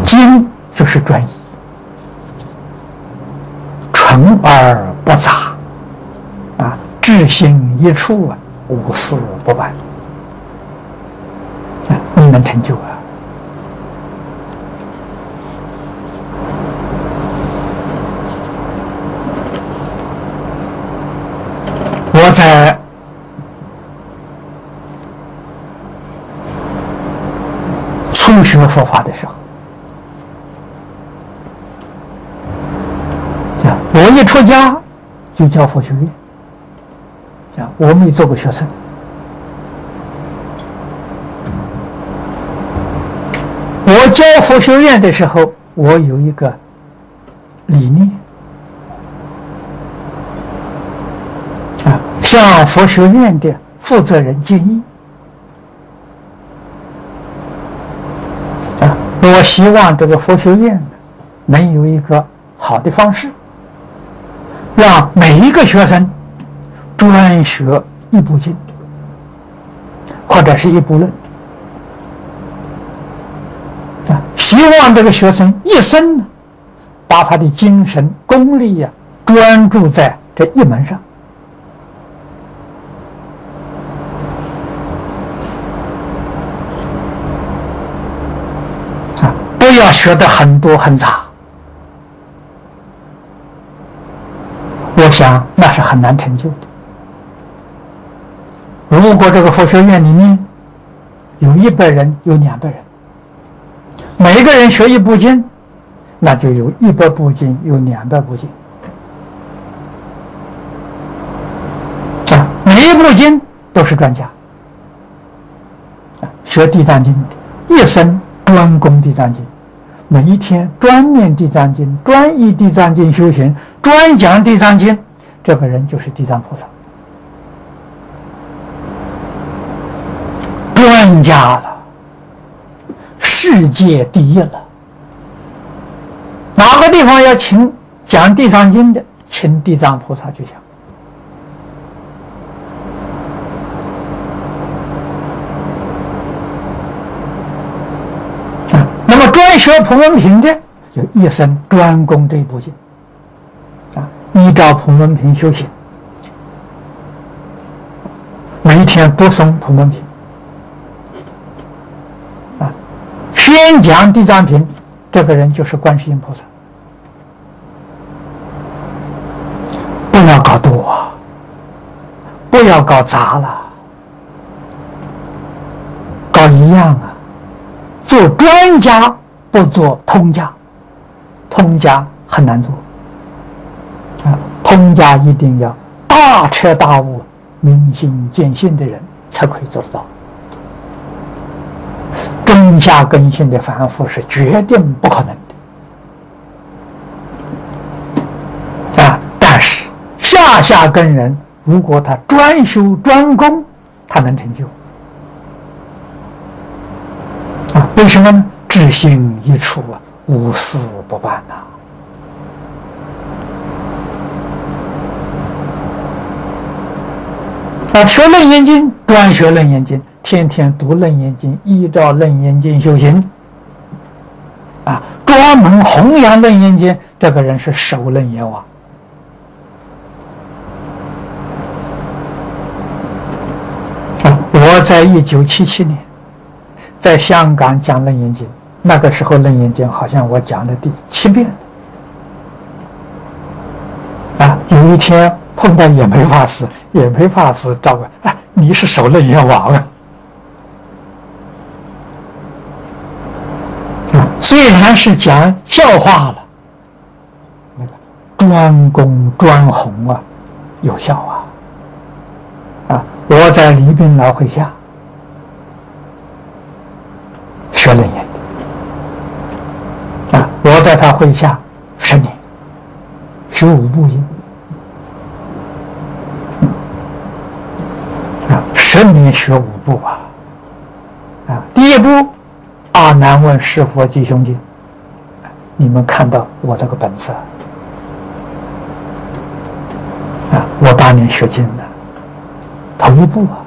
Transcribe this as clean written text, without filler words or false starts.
精就是专一，纯而不杂，至心一处无事不办，你能成就我在初学佛法的时候，我一出家就教佛学院，我没做过学生。我教佛学院的时候，我有一个理念，向佛学院的负责人建议，我希望这个佛学院能有一个好的方式，让每一个学生专学一部经，或者是一部论，希望这个学生一生呢，把他的精神功力专注在这一门上。不要学的很多很杂，我想那是很难成就的。如果这个佛学院里面有100人，有200人，每一个人学一部经，那就有100部经，有200部经。每一部经都是专家，学地藏经的，一生专攻地藏经，每一天专念地藏经，专依地藏经修行，专讲地藏经，这个人就是地藏菩萨，专家了，世界第一了。哪个地方要请讲地藏经的，请地藏菩萨去讲。那么专学普门品的，就一生专攻这一部经，依照普门品修行，每一天读诵普门品，宣讲地藏品，这个人就是观世音菩萨。不要搞多，不要搞杂了，搞一样做专家不做通家，通家很难做通家一定要大彻大悟、明心见性的人才可以做得到。中下根性的凡夫是决定不可能的但是下根人，如果他专修专攻，他能成就为什么呢？至心一处无事不办学楞严经，专学楞严经，天天读楞严经，依照楞严经修行专门弘扬楞严经，这个人是首楞严王。我在1977年在香港讲楞严经，那个时候楞严经好像我讲了第7遍有一天碰到也没法师，照顾你是首楞严王虽然是讲笑话了，那个专攻专弘有效我在黎宾老会下学楞严的我在他会下10年，学5部经10年学5部第一部《阿难问是佛吉凶经》，你们看到我这个本子我8年学经的头一部